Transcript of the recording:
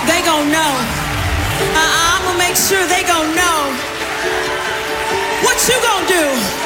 They gon' know. I'ma make sure they gon' know. What you gon' do?